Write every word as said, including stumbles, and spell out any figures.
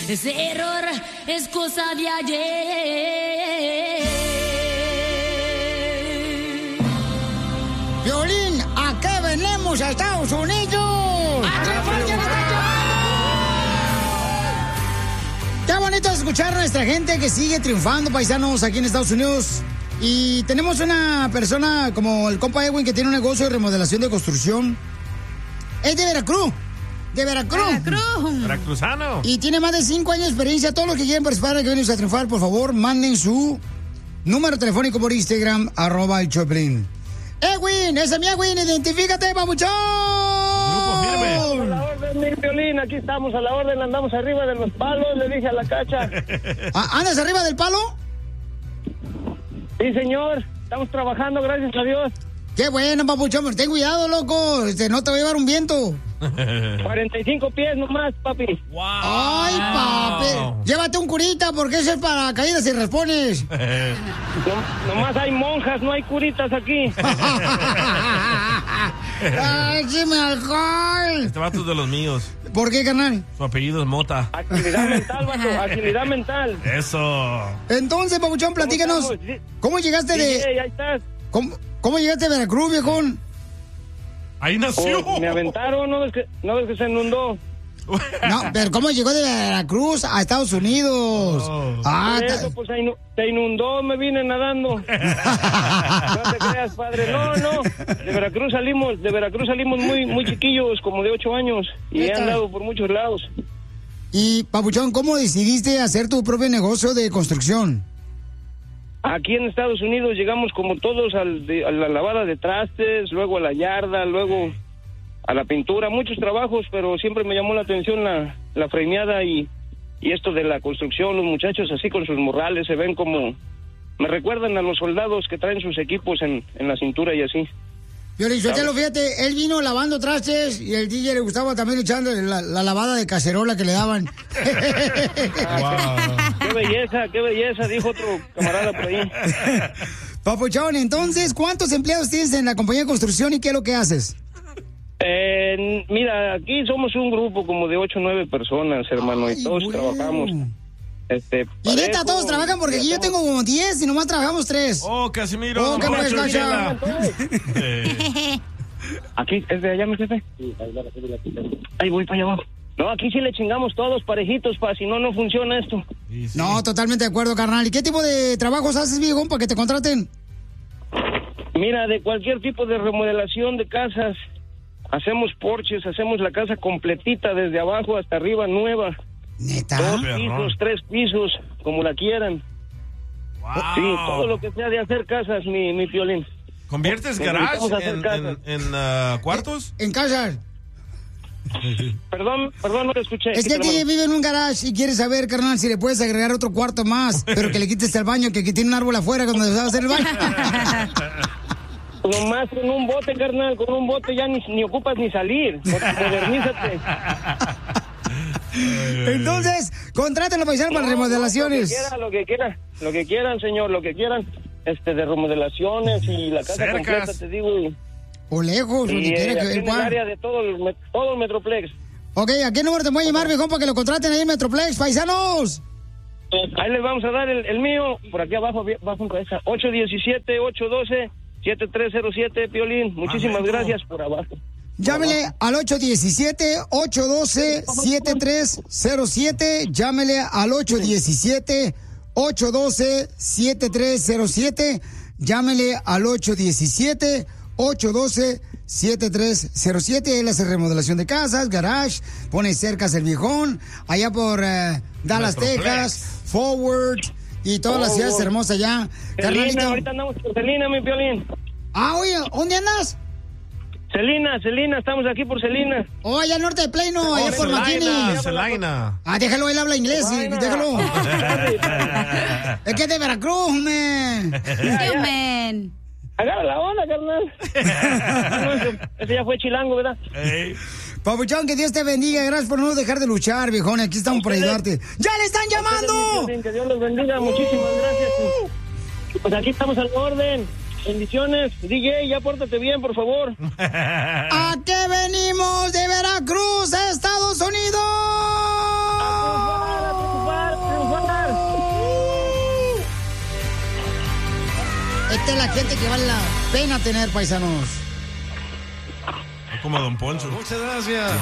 Ese error es cosa de ayer. Violín, ¿a qué venimos a Estados Unidos? ¡A triunfar, que nos están llevando! Qué bonito escuchar a nuestra gente que sigue triunfando, paisanos, aquí en Estados Unidos. Y tenemos una persona como el compa Edwin que tiene un negocio de remodelación de construcción. Es de Veracruz. De Veracruz. Veracruz. Veracruzano. Y tiene más de cinco años de experiencia. Todos los que quieren participar que venimos a triunfar, por favor, manden su número telefónico por Instagram, arroba el Choplin. Edwin, ese es mi Edwin, identifícate, papuchón. Grupo firme. A la orden, mi Piolín, aquí estamos a la orden, andamos arriba de los palos, le dije a la cacha. ¿Andas arriba del palo? Sí, señor, estamos trabajando, gracias a Dios. Qué bueno, papuchón, ten cuidado, loco, este, no te va a llevar un viento. cuarenta y cinco pies nomás, papi. Wow. Ay, papi. Llévate un curita porque eso es para caídas y respones. No, nomás hay monjas, no hay curitas aquí. Ay, dime alcohol. Este vato es de los míos. ¿Por qué, carnal? Su apellido es Mota. Agilidad mental, vato, agilidad mental. Eso. Entonces, papuchón, platícanos. ¿Cómo, ¿Cómo llegaste de...? Sí, ahí estás. ¿Cómo, ¿Cómo llegaste de Veracruz, viejón? Ahí nació. Oh, me aventaron, ¿no ves que, no ves que se inundó? No, pero ¿cómo llegó de Veracruz a Estados Unidos? Oh. Ah, Eso, pues se inundó, me vine nadando. No te creas, padre. No, no. De Veracruz salimos, de Veracruz salimos muy, muy chiquillos, como de ocho años, y he andado por muchos lados. Y, papuchón, ¿cómo decidiste hacer tu propio negocio de construcción? Aquí en Estados Unidos llegamos como todos al de, a la lavada de trastes, luego a la yarda, luego a la pintura, muchos trabajos, pero siempre me llamó la atención la, la frameada y, y esto de la construcción. Los muchachos así con sus morrales se ven como, me recuerdan a los soldados que traen sus equipos en, en la cintura y así. Piolinsotelo, fíjate, él vino lavando trastes y el D J le gustaba también echando la, la lavada de cacerola que le daban. Wow. Qué belleza, qué belleza, dijo otro camarada por ahí. Papuchón, entonces, ¿cuántos empleados tienes en la compañía de construcción y qué es lo que haces? Eh, mira, aquí somos un grupo como de ocho o nueve personas, hermano, Ay, y todos bueno. trabajamos. Este, y neta, todos trabajan porque aquí yo tengo como diez y nomás trabajamos tres. Oh, Casimiro. Oh, ¿qué pues, Cacha? Aquí, ¿es de allá, mi jefe? Ahí voy para allá abajo. No, aquí sí le chingamos todos parejitos, pa, si no, no funciona esto. Sí, sí. No, totalmente de acuerdo, carnal. ¿Y qué tipo de trabajos haces, viejo, para que te contraten? Mira, de cualquier tipo de remodelación de casas. Hacemos porches, hacemos la casa completita desde abajo hasta arriba, nueva. ¿Neta? Dos pisos, tres pisos, como la quieran. Wow. Sí, todo lo que sea de hacer casas, mi, mi Piolín. ¿Conviertes garage en, en, en uh, cuartos? En casas. Perdón, perdón, no te escuché. Es que el D J vive en un garage y quiere saber, carnal, si le puedes agregar otro cuarto más, pero que le quites el baño, que, que tiene un árbol afuera cuando se va a hacer el baño. Nomás con un bote, carnal, con un bote ya ni, ni ocupas ni salir. Modernízate. Entonces, contraten a paisanos no, para remodelaciones. No, lo que quiera, lo que quiera, lo que quieran, señor, lo que quieran, este, de remodelaciones y la casa Cercas. completa, te digo. O lejos, y, donde quiera eh, que en el área de todo el, todo el Metroplex. Ok, ¿a qué número te voy a llamar, viejón, para que lo contraten ahí en Metroplex, paisanos? Ahí les vamos a dar el, el mío, por aquí abajo, abajo en cabeza, ocho uno siete, ocho uno dos, siete tres cero siete, Piolín. Muchísimas Ajá, gracias por abajo. Llámele al ocho uno siete, ocho uno dos, siete tres cero siete. Llámele al ocho uno siete, ocho uno dos, siete tres cero siete. Llámele al ocho uno siete, ocho uno dos, siete tres cero siete. Él hace remodelación de casas, garage, pone cercas el viejón, allá por uh, Dallas, Metroplex. Texas, Forward y todas oh, las ciudades oh. hermosas allá. Celina, ahorita andamos por Celina, mi Piolín. Ah, oye, ¿dónde andas? Celina, Celina, estamos aquí por Celina. Oh, allá al norte de Plano, allá oh, por McKinney. Celina. Ah, déjalo, él habla inglés, sí, déjalo. Es que es de Veracruz, man. Sí, man. Agarra la onda, carnal. No, ese, ese ya fue chilango, ¿verdad? Hey. Papuchón, que Dios te bendiga. Gracias por no dejar de luchar, viejón. Aquí estamos para ayudarte. ¡Ya le están llamando! Que Dios los bendiga. Uh. Muchísimas gracias. Pues aquí estamos al orden. Bendiciones. D J, ya pórtate bien, por favor. ¿A qué venimos de Veracruz, Estados Unidos? A Esta es la gente que vale la pena tener, paisanos. Como Don Poncho. Muchas gracias.